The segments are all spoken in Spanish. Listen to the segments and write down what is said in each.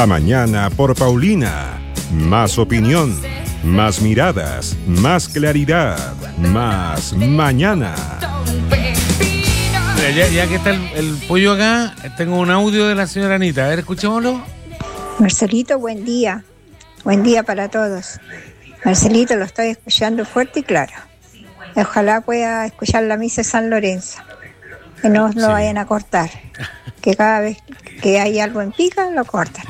La mañana por Paulina. Más opinión, más miradas, más claridad, más mañana. Mira, ya que está el pollo acá, tengo un audio de la señora Anita. A ver, escuchémoslo. Marcelito, buen día. Buen día para todos. Marcelito, lo estoy escuchando fuerte y claro. Ojalá pueda escuchar la misa de San Lorenzo. Que no lo vayan a cortar. Que cada vez que hay algo en pica, lo cortan.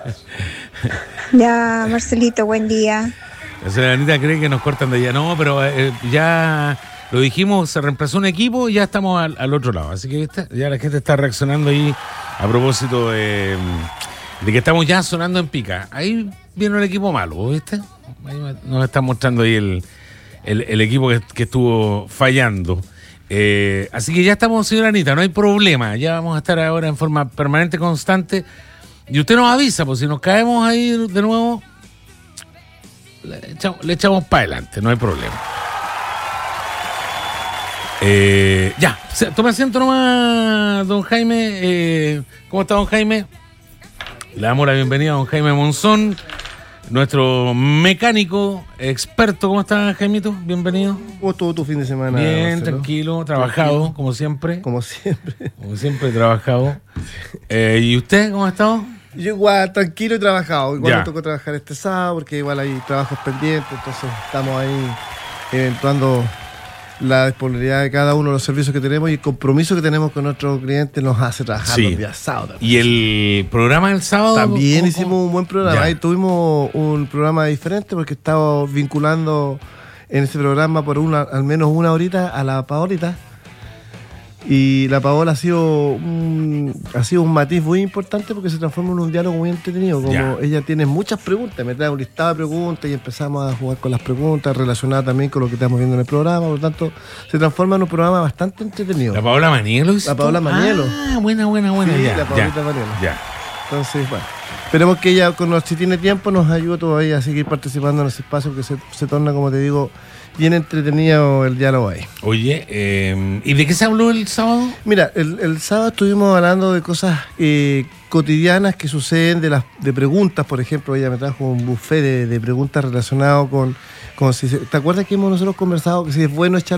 Ya, Marcelito, buen día. La señora Anita cree que nos cortan de allá. No, pero ya lo dijimos, se reemplazó un equipo y ya estamos al otro lado. Así que ¿viste? Ya la gente está reaccionando ahí a propósito de que estamos ya sonando en pica. Ahí viene el equipo malo, ¿viste? Ahí nos está mostrando ahí el equipo que estuvo fallando. Así que ya estamos, señora Anita, no hay problema. Ya vamos a estar ahora en forma permanente, constante. Y usted nos avisa, pues si nos caemos ahí de nuevo, le echamos para adelante, no hay problema. Ya, tome asiento nomás, don Jaime. ¿Cómo está, don Jaime? Le damos la bienvenida a don Jaime Monzón, nuestro mecánico experto. ¿Cómo está, Jaimito? Bienvenido. ¿Cómo estuvo tu fin de semana? Bien, Marcelo? Tranquilo, trabajado, como siempre. Como siempre. Como siempre, trabajado. ¿Y usted cómo ha estado? Yo igual, tranquilo y trabajado. Igual Ya. me tocó trabajar este sábado porque igual hay trabajos pendientes, entonces estamos ahí eventuando la disponibilidad de cada uno de los servicios que tenemos y el compromiso que tenemos con nuestros clientes nos hace trabajar los días sábados. ¿Y el programa del sábado? También ¿cómo? hicimos un buen programa. Ya. Ahí tuvimos un programa diferente porque estamos vinculando en ese programa por al menos una horita a la Paolita. Y la Paola ha sido un matiz muy importante porque se transforma en un diálogo muy entretenido. Como Ya. ella tiene muchas preguntas, me trae un listado de preguntas y empezamos a jugar con las preguntas relacionadas también con lo que estamos viendo en el programa. Por lo tanto, se transforma en un programa bastante entretenido. ¿La Paola Manielo hizo? La Paola Manielo. Ah, buena. Sí, Ya, la Paolita Manielo. Ya. Entonces, bueno, esperemos que ella, si tiene tiempo, nos ayude todavía a seguir participando en ese espacio porque se torna, como te digo, bien entretenido el diálogo ahí. Oye, ¿y de qué se habló el sábado? Mira, el sábado estuvimos hablando de cosas cotidianas que suceden, de preguntas. Por ejemplo, ella me trajo un buffet de preguntas relacionadas con ¿te acuerdas que hemos nosotros conversado que si es bueno echar